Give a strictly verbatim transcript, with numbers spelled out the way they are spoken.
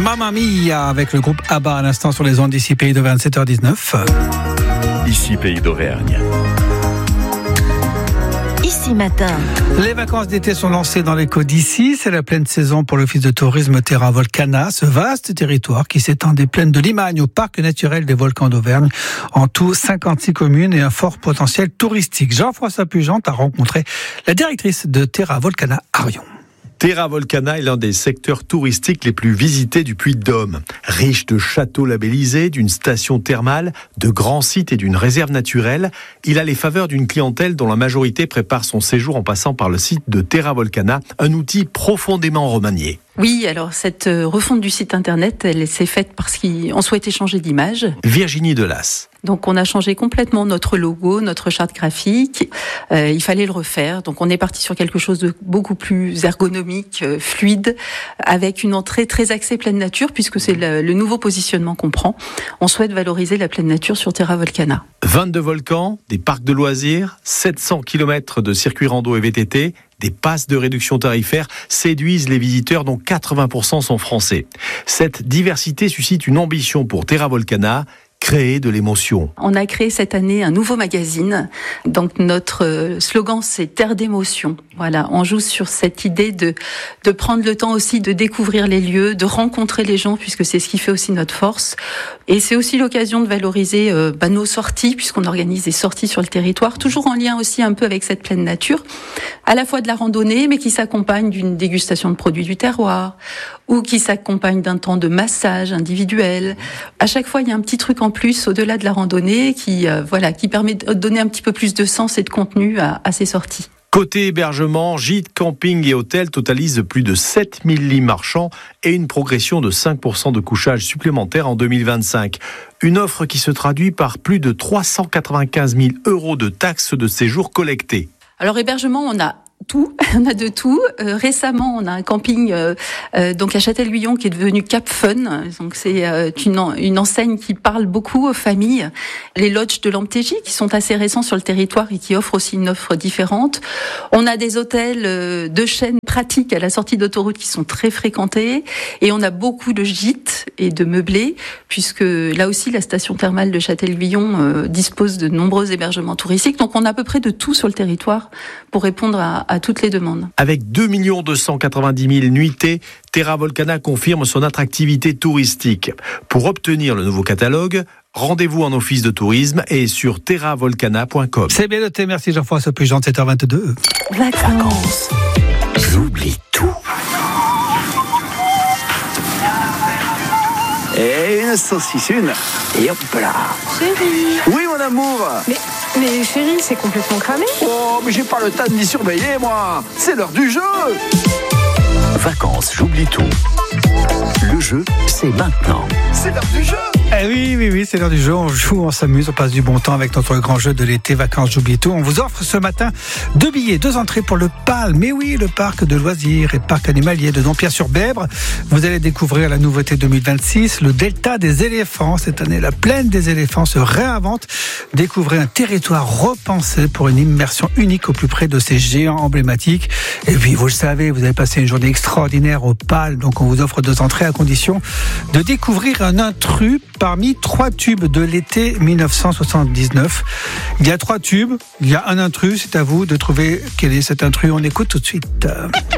Mamma Mia avec le groupe ABBA à l'instant sur les ondes d'ici Pays d'Auvergne, sept heures dix-neuf. Ici Pays d'Auvergne. Ici matin. Les vacances d'été sont lancées dans les Côtes d'Issy. C'est la pleine saison pour l'office de tourisme Terra Volcana, ce vaste territoire qui s'étend des plaines de Limagne au parc naturel des volcans d'Auvergne. En tout, cinquante-six communes et un fort potentiel touristique. Jean-François Pugente a rencontré la directrice de Terra Volcana, Arion. Terra Volcana est l'un des secteurs touristiques les plus visités du Puy-de-Dôme. Riche de châteaux labellisés, d'une station thermale, de grands sites et d'une réserve naturelle, il a les faveurs d'une clientèle dont la majorité prépare son séjour en passant par le site de Terra Volcana, un outil profondément remanié. Oui, alors cette refonte du site internet, elle s'est faite parce qu'on souhaitait changer d'image. Virginie Delas. Donc on a changé complètement notre logo, notre charte graphique. Euh, il fallait le refaire. Donc on est parti sur quelque chose de beaucoup plus ergonomique, euh, fluide, avec une entrée très axée pleine nature, puisque c'est le, le nouveau positionnement qu'on prend. On souhaite valoriser la pleine nature sur Terra Volcana. vingt-deux volcans, des parcs de loisirs, sept cents kilomètres de circuits rando et V T T, des passes de réduction tarifaire séduisent les visiteurs dont quatre-vingts pour cent sont français. Cette diversité suscite une ambition pour Terra Volcana, créer de l'émotion. On a créé cette année un nouveau magazine. Donc notre slogan, c'est Terre d'émotion. Voilà, on joue sur cette idée de de prendre le temps aussi de découvrir les lieux, de rencontrer les gens, puisque c'est ce qui fait aussi notre force. Et c'est aussi l'occasion de valoriser euh, bah, nos sorties, puisqu'on organise des sorties sur le territoire, toujours en lien aussi un peu avec cette pleine nature, à la fois de la randonnée, mais qui s'accompagne d'une dégustation de produits du terroir, ou qui s'accompagne d'un temps de massage individuel. À chaque fois, il y a un petit truc en plus au-delà de la randonnée qui, euh, voilà, qui permet de donner un petit peu plus de sens et de contenu à, à ces sorties. Côté hébergement, gîtes, camping et hôtels totalisent plus de sept mille lits marchands et une progression de cinq pour cent de couchage supplémentaires en deux mille vingt-cinq. Une offre qui se traduit par plus de trois cent quatre-vingt-quinze mille euros de taxes de séjour collectées. Alors hébergement, on a tout, on a de tout. Euh, récemment, on a un camping euh, euh, donc à Châtel-Guyon qui est devenu Cap Fun. Donc c'est euh, une, une enseigne qui parle beaucoup aux familles. Les lodges de l'Amptégie qui sont assez récents sur le territoire et qui offrent aussi une offre différente. On a des hôtels euh, de chaîne pratiques à la sortie d'autoroute qui sont très fréquentés et on a beaucoup de gîtes et de meublés puisque là aussi la station thermale de Châtel-Guyon euh, dispose de nombreux hébergements touristiques. Donc on a à peu près de tout sur le territoire pour répondre à à toutes les demandes. Avec deux millions deux cent quatre-vingt-dix mille nuitées, Terra Volcana confirme son attractivité touristique. Pour obtenir le nouveau catalogue, rendez-vous en office de tourisme et sur terra volcana point com. C'est bien noté, merci Jean-François Pugente, sept heures vingt-deux. Vacances. J'oublie tout. Et une saucisse, une. Et hop là. Chérie. Oui, mon amour. Mais, mais chérie, c'est complètement cramé. Oh, mais j'ai pas le temps de m'y surveiller, moi. C'est l'heure du jeu. Vacances, j'oublie tout. Le jeu, c'est maintenant. C'est l'heure du jeu. Eh oui, oui, oui, c'est l'heure du jeu. On joue, on s'amuse, on passe du bon temps avec notre grand jeu de l'été, Vacances, j'oublie tout. On vous offre ce matin deux billets, deux entrées pour le P A L. Mais oui, le parc de loisirs et parc animalier de Dompierre-sur-Bèbre. Vous allez découvrir la nouveauté deux mille vingt-six, le delta des éléphants. Cette année, la plaine des éléphants se réinvente. Découvrez un territoire repensé pour une immersion unique au plus près de ces géants emblématiques. Et puis, vous le savez, vous avez passé une journée extraordinaire au P A L. Donc, on vous offre deux entrées à condition de découvrir un intrus parmi trois tubes de l'été dix-neuf cent soixante-dix-neuf. Il y a trois tubes, il y a un intrus, c'est à vous de trouver quel est cet intrus. On écoute tout de suite.